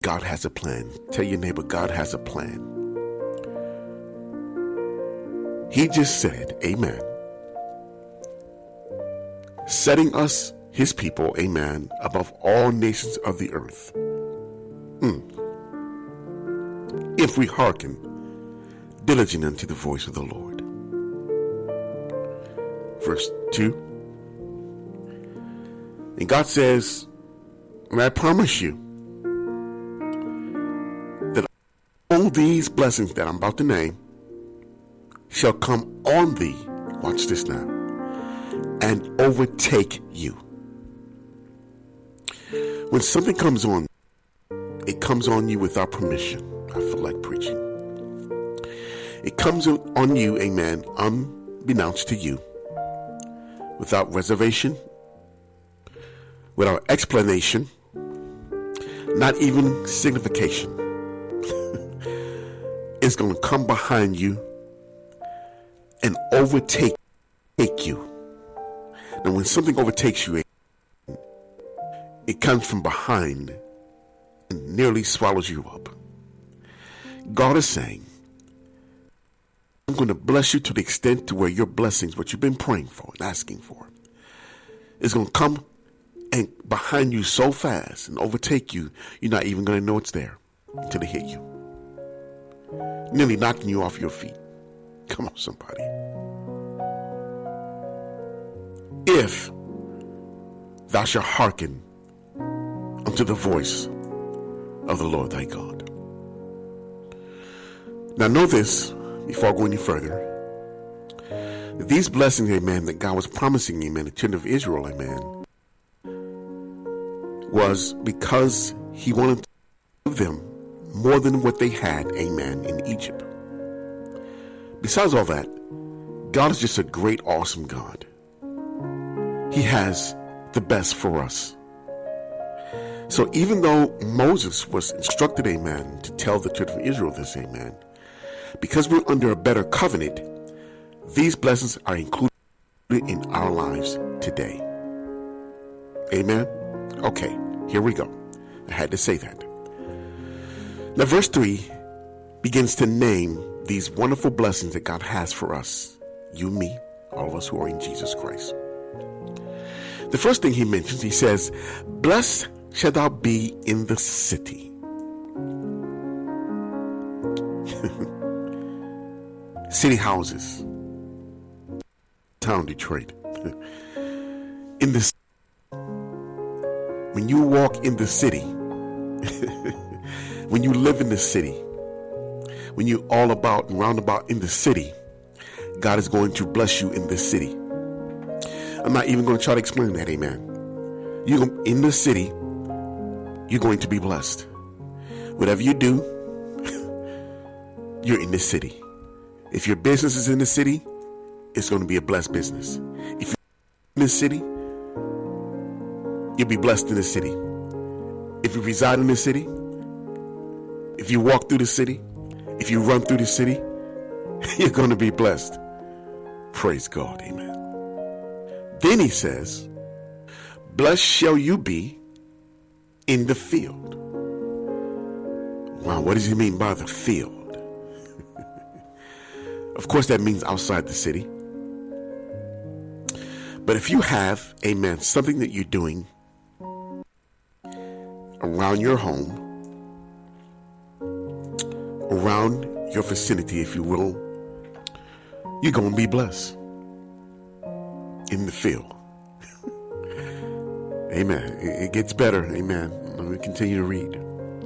God has a plan. Tell your neighbor, God has a plan. He just said, amen, setting us, his people, amen, above all nations of the earth. If we hearken diligent unto the voice of the Lord. Verse 2. And God says, and I promise you that all these blessings that I'm about to name shall come on thee, watch this now, and overtake you. When something comes on, it comes on you without permission. I feel like preaching. It comes on you, amen, unbeknownst to you, without reservation, without explanation, not even signification. It's going to come behind you and overtake you. Now, when something overtakes you, it comes from behind and nearly swallows you up. God is saying, I'm going to bless you to the extent to where your blessings, what you've been praying for and asking for, is going to come and behind you so fast and overtake you, you're not even going to know it's there until they hit you. Nearly knocking you off your feet. Come on, somebody. If thou shalt hearken unto the voice of the Lord thy God. Now know this, before I go any further, these blessings, amen, that God was promising, amen, the children of Israel, amen, was because he wanted to give them more than what they had, amen, in Egypt. Besides all that, God is just a great, awesome God. He has the best for us. So even though Moses was instructed, amen, to tell the children of Israel this, amen, because we're under a better covenant, these blessings are included in our lives today. Amen? Okay, here we go. I had to say that. Now, verse 3 begins to name these wonderful blessings that God has for us, you, me, all of us who are in Jesus Christ. The first thing he mentions, he says, blessed shall thou be in the city. City houses. Town Detroit. In the when you walk in the city, when you live in the city, when you all about and roundabout in the city, God is going to bless you in this city. I'm not even going to try to explain that, amen. You in the city, you're going to be blessed. Whatever you do, you're in the city. If your business is in the city, it's going to be a blessed business. If you're in the city, you'll be blessed in the city. If you reside in the city, if you walk through the city, if you run through the city, you're going to be blessed. Praise God, amen. Then he says, blessed shall you be in the field. Wow, what does he mean by the field? Of course, that means outside the city. But if you have, amen, something that you're doing around your home, around your vicinity, if you will, you're going to be blessed in the field. Amen. It gets better. Amen. Let me continue to read.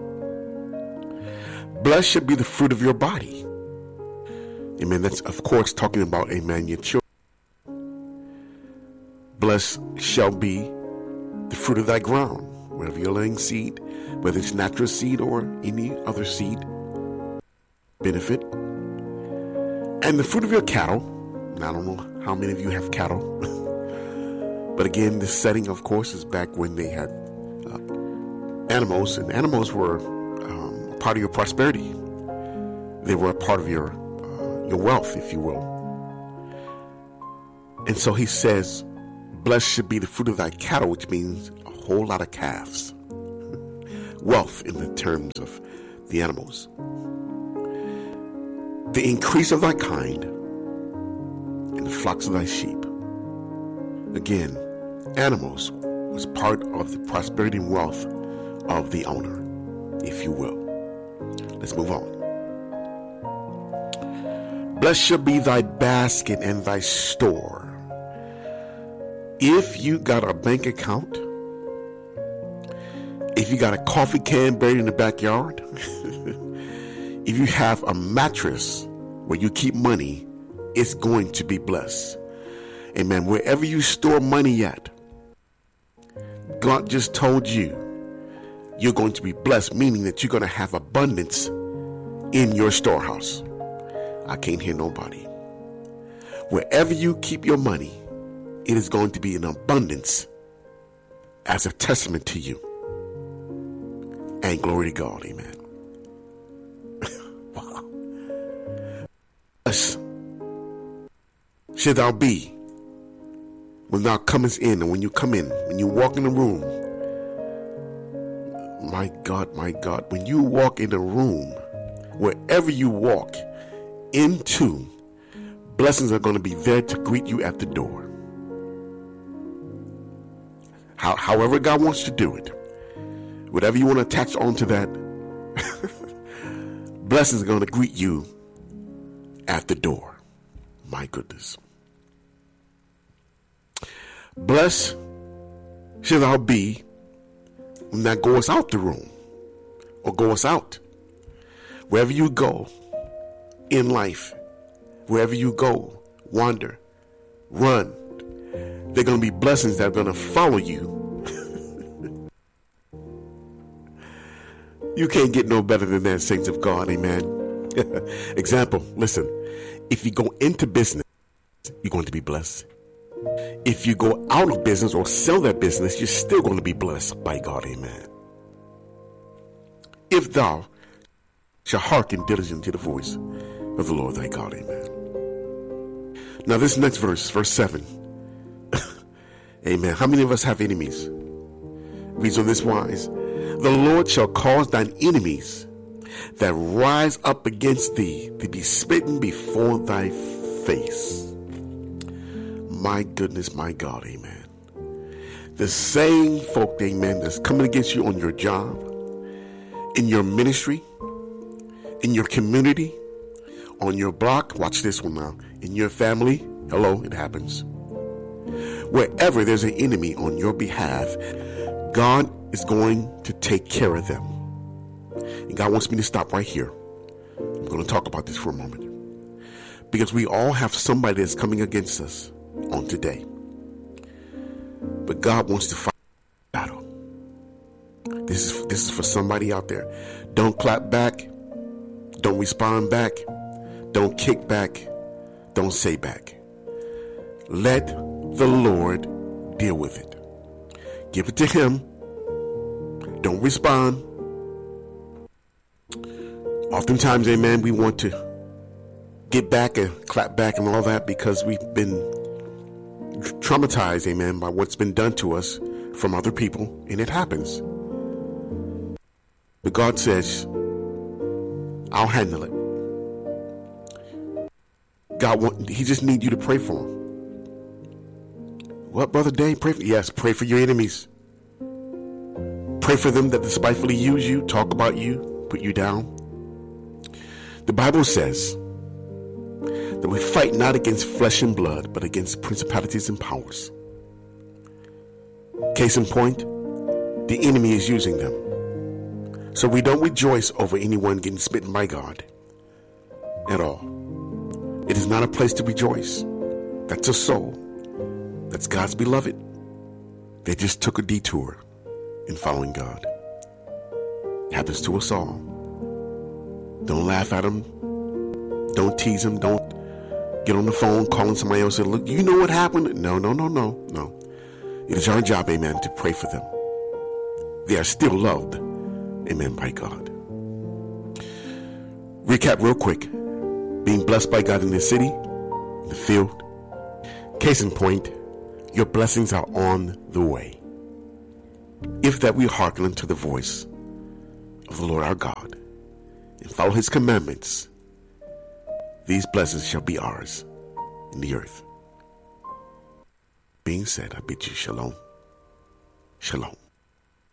Blessed shall be the fruit of your body. Amen. That's, of course, talking about, amen, your children. Blessed shall be the fruit of thy ground, wherever you're laying seed, whether it's natural seed or any other seed, benefit. And the fruit of your cattle. And I don't know how many of you have cattle. But again, this setting, of course, is back when they had animals, and animals were part of your prosperity. They were a part of your wealth, if you will. And so he says, blessed should be the fruit of thy cattle, which means a whole lot of calves. wealth in the terms of the animals. The increase of thy kind and the flocks of thy sheep. Again, animals was part of the prosperity and wealth of the owner, if you will. Let's move on. Blessed shall be thy basket and thy store. If you got a bank account, if you got a coffee can buried in the backyard, if you have a mattress where you keep money, it's going to be blessed. Amen. Wherever you store money at, God just told you you're going to be blessed, meaning that you're going to have abundance in your storehouse. I can't hear nobody. Wherever you keep your money, it is going to be in abundance as a testament to you. And glory to God. Amen. Wow. Blessed shall thou be when thou comest in, and when you come in, when you walk in the room. My God, when you walk in the room, wherever you walk into, blessings are going to be there to greet you at the door. However God wants to do it, whatever you want to attach onto that, blessings are going to greet you at the door. My goodness. Blessed shall thou be when thou goest out the room, or goest out. Wherever you go in life, wherever you go, wander, run, there are going to be blessings that are going to follow you. You can't get no better than that, saints of God. Amen. Example, listen, if you go into business, you're going to be blessed. If you go out of business or sell that business, you're still going to be blessed by God. Amen. If thou shalt hearken diligently to the voice of the Lord thy God. Amen. Now this next verse, verse 7. Amen. How many of us have enemies? Reads on this wise. The Lord shall cause thine enemies that rise up against thee to be smitten before thy face. My goodness, my God, amen. The same folk, amen, that's coming against you on your job, in your ministry, in your community, on your block. Watch this one now. In your family. Hello, it happens. Wherever there's an enemy on your behalf, God is going to take care of them. And God wants me to stop right here. I'm going to talk about this for a moment. Because we all have somebody that's coming against us on today. But God wants to fight the battle. This is for somebody out there. Don't clap back. Don't respond back. Don't kick back. Don't say back. Let the Lord deal with it. Give it to Him. Don't respond. Oftentimes, amen, we want to get back and clap back and all that because we've been traumatized, amen, by what's been done to us from other people, and it happens. But God says, I'll handle it. He just needs you to pray for him. What, Brother Dave? Pray for? Yes, pray for your enemies. Pray for them that despitefully use you, talk about you, put you down. The Bible says that we fight not against flesh and blood, but against principalities and powers. Case in point, the enemy is using them. So we don't rejoice over anyone getting smitten by God at all. It is not a place to rejoice. That's a soul. That's God's beloved. They just took a detour in following God. It happens to us all. Don't laugh at them. Don't tease them. Don't get on the phone calling somebody else and look, you know what happened? No. It is our job, amen, to pray for them. They are still loved, amen, by God. Recap real quick. Being blessed by God in the city, in the field. Case in point, your blessings are on the way. If that we hearken unto the voice of the Lord our God and follow his commandments, these blessings shall be ours in the earth. Being said, I bid you shalom. Shalom.